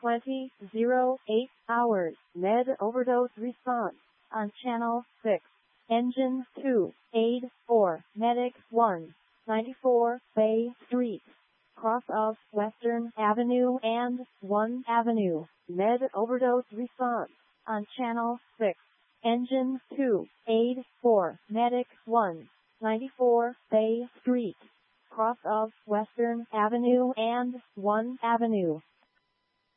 20:08 hours. Med overdose response on Channel 6. Engine 284, Medic 1, 94 Bay Street, cross of Western Avenue and 1 Avenue. Med overdose response on Channel 6. Engine 284, Medic 1, 94 Bay Street, cross of Western Avenue and 1 Avenue.